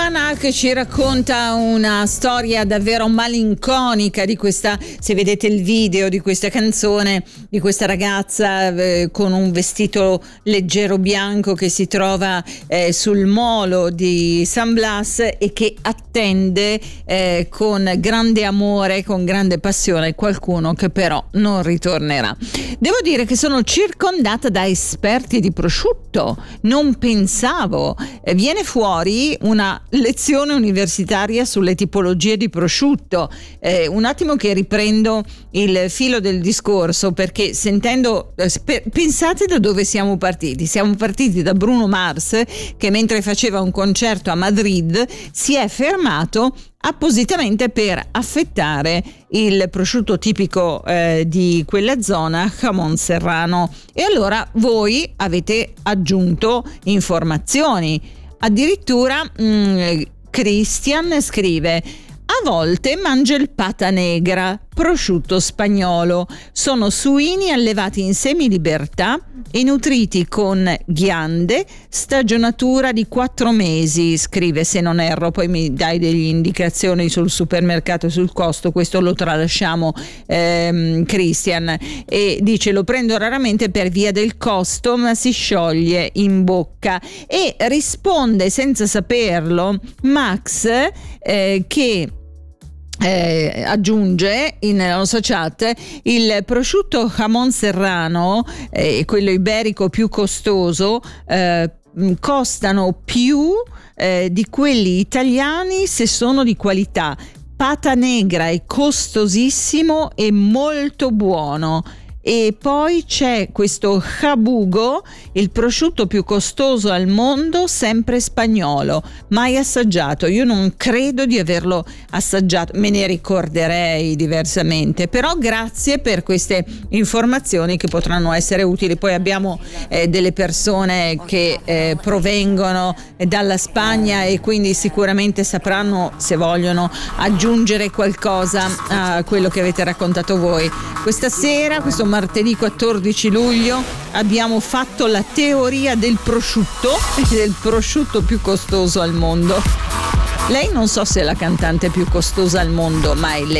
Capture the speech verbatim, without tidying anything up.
Almanac ci racconta una storia davvero malinconica di questa, se vedete il video di questa canzone, di questa ragazza eh, con un vestito leggero bianco che si trova eh, sul molo di San Blas e che attende eh, con grande amore, con grande passione qualcuno che però non ritornerà. Devo dire che sono circondata da esperti di prosciutto, non pensavo. Eh, viene fuori una lezione universitaria sulle tipologie di prosciutto. Eh, un attimo che riprendo il filo del discorso, perché sentendo, eh, pensate da dove siamo partiti. Siamo partiti da Bruno Mars, che mentre faceva un concerto a Madrid si è fermato appositamente per affettare il prosciutto tipico eh, di quella zona, jamón serrano, e allora voi avete aggiunto informazioni. Addirittura mh, Christian scrive: a volte mangio il pata negra, prosciutto spagnolo. Sono suini allevati in semilibertà e nutriti con ghiande, stagionatura di quattro mesi, scrive, se non erro. Poi mi dai delle indicazioni sul supermercato e sul costo, questo lo tralasciamo, ehm, Christian. E dice: lo prendo raramente per via del costo, ma si scioglie in bocca. E risponde senza saperlo Max eh, che Eh, aggiunge in, nella nostra chat: il prosciutto jamón serrano, eh, quello iberico più costoso, eh, costano più eh, di quelli italiani se sono di qualità. Pata negra è costosissimo e molto buono. E poi c'è questo jabugo, il prosciutto più costoso al mondo, sempre spagnolo, mai assaggiato. Io non credo di averlo assaggiato, me ne ricorderei diversamente, però grazie per queste informazioni che potranno essere utili. Poi abbiamo eh, delle persone che eh, provengono dalla Spagna e quindi sicuramente sapranno, se vogliono, aggiungere qualcosa a quello che avete raccontato voi. Questa sera, questo martedì quattordici luglio, abbiamo fatto la teoria del prosciutto, del prosciutto più costoso al mondo. Lei non so se è la cantante più costosa al mondo, ma è lei.